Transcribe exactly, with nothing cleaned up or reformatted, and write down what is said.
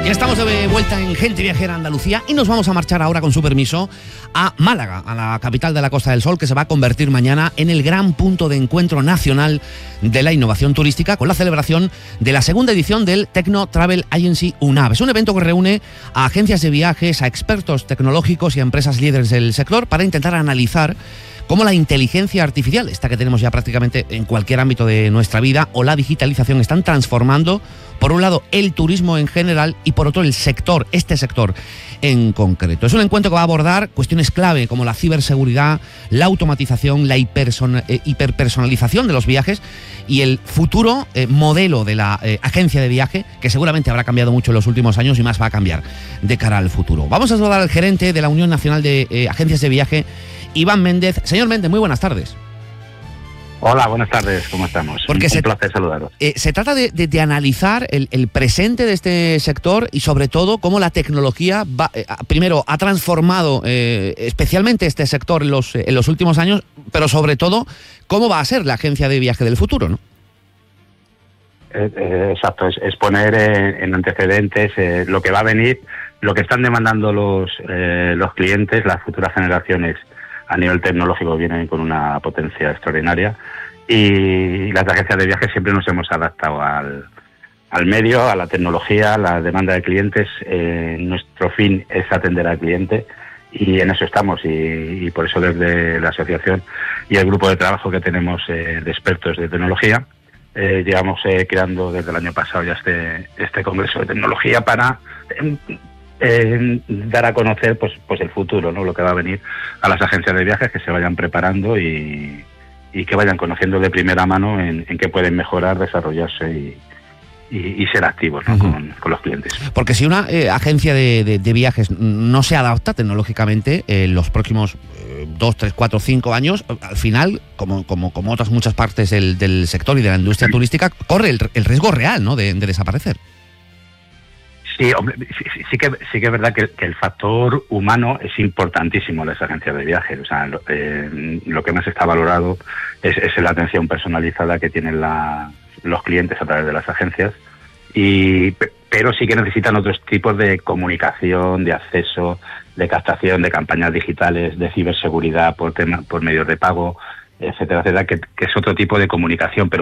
Ya estamos de vuelta en Gente Viajera Andalucía y nos vamos a marchar ahora, con su permiso, a Málaga, a la capital de la Costa del Sol, que se va a convertir mañana en el gran punto de encuentro nacional de la innovación turística, con la celebración de la segunda edición del Tecno Travel Agency UNAV. Es un evento que reúne a agencias de viajes, a expertos tecnológicos y a empresas líderes del sector para intentar analizar cómo la inteligencia artificial, esta que tenemos ya prácticamente en cualquier ámbito de nuestra vida, o la digitalización, están transformando, por un lado, el turismo en general y por otro, el sector, este sector en concreto. Es un encuentro que va a abordar cuestiones clave como la ciberseguridad, la automatización, la hipersona, eh, hiperpersonalización de los viajes y el futuro eh, modelo de la eh, agencia de viaje, que seguramente habrá cambiado mucho en los últimos años y más va a cambiar de cara al futuro. Vamos a saludar al gerente de la Unión Nacional de eh, Agencias de Viaje, Iván Méndez. Señor Méndez, muy buenas tardes. Hola, buenas tardes, ¿cómo estamos? Porque un, se, un placer saludaros. Eh, se trata de, de, de analizar el, el presente de este sector y sobre todo cómo la tecnología va, eh, primero ha transformado eh, especialmente este sector en los, en los últimos años, pero sobre todo cómo va a ser la agencia de viaje del futuro, ¿no? Eh, eh, exacto, es, es poner eh, en antecedentes eh, lo que va a venir, lo que están demandando los, eh, los clientes, las futuras generaciones. A nivel tecnológico vienen con una potencia extraordinaria y las agencias de viajes siempre nos hemos adaptado al, al medio, a la tecnología, a la demanda de clientes. Eh, nuestro fin es atender al cliente y en eso estamos y, y por eso desde la asociación y el grupo de trabajo que tenemos eh, de expertos de tecnología eh, llevamos eh, creando desde el año pasado ya este, este congreso de tecnología para Eh, Eh, dar a conocer pues pues el futuro, ¿no? Lo que va a venir a las agencias de viajes, que se vayan preparando y, y que vayan conociendo de primera mano en, en qué pueden mejorar, desarrollarse y, y, y ser activos, ¿no? uh-huh. con, con los clientes. Porque si una eh, agencia de, de, de viajes no se adapta tecnológicamente en eh, los próximos eh, dos, tres, cuatro, cinco años, al final, como como como otras muchas partes del, del sector y de la industria turística, corre el, el riesgo real, ¿no? de, de desaparecer. Sí, hombre, sí, sí, que, sí que es verdad que, que el factor humano es importantísimo en las agencias de viajes. O sea, lo, eh, lo que más está valorado es, es la atención personalizada que tienen la, los clientes a través de las agencias. Y, pero sí que necesitan otros tipos de comunicación, de acceso, de captación, de campañas digitales, de ciberseguridad por, tema, por medios de pago, etcétera, etcétera, que, que es otro tipo de comunicación. Pero